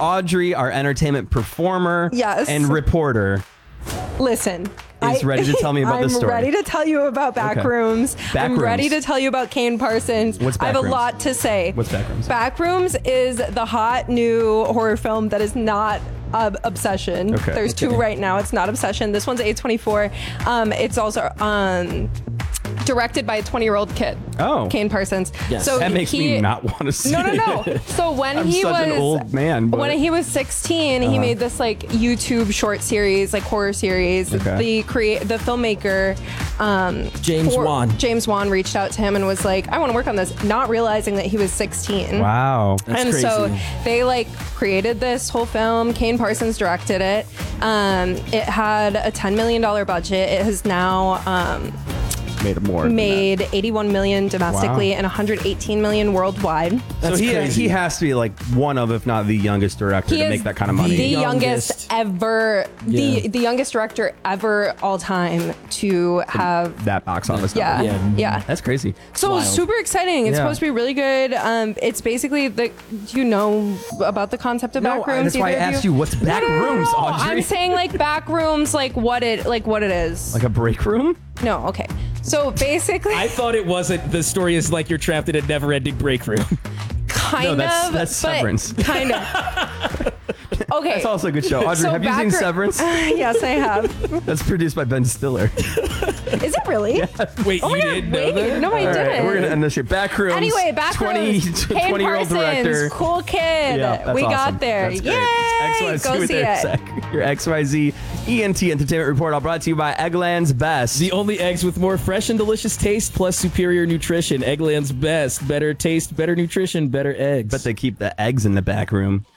Audrey, our entertainment performer Yes. and reporter, Listen. is ready to tell me about the story. I'm ready to tell you about Backrooms. I'm ready to tell you about Kane Parsons. What's I have a Backrooms? lot to say. What's Backrooms? Backrooms is the hot new horror film that is not Obsession. Okay. There's two right now. It's not Obsession. This one's A24. It's also directed by a 20-year-old kid. Oh. Kane Parsons. Yes. So That makes me not want to see No. it. So when I'm he such was an old man. But when he was 16, he made this like YouTube short series, like horror series. Okay. The filmmaker James Wan reached out to him and was like, I want to work on this, not realizing that he was 16. Wow. And crazy. so they like created this whole film. Kane Parsons directed it. It had a $10 million budget. It has now Made more. made 81 million domestically and 118 million worldwide. So he has to be like one of, if not the youngest director He to is make that kind of money. The youngest. youngest ever, the youngest director ever all time to have. that box office Yeah, number. yeah. That's crazy. So Wild. super exciting. It's Yeah. supposed to be really good. It's basically do you know about the concept of No, Backrooms? that's why I either of asked you what's back rooms, No, Audrey. I'm saying like Backrooms, like what it is. Like a break room? No, okay. So basically, I thought it wasn't. The story is like you're trapped in a never-ending break room. kind that's of. that's but Severance. Kind of. Okay. That's also a good show. Audrey, So have you seen Severance? Yes, I have. That's produced by Ben Stiller. Is it really? Wait, you didn't know Wait, that? no, I All right, didn't. we're gonna end this here. Backrooms. Anyway, Backrooms. 20-year-old director. Cool kid. Yeah, that's we awesome. got there. That's great. Yay! It's XYZ Go with see their it. sec. Your XYZ ENT Entertainment Report, all brought to you by Eggland's Best. The only eggs with more fresh and delicious taste plus superior nutrition. Eggland's Best. Better taste, better nutrition, better eggs. Bet they keep the eggs in the back room.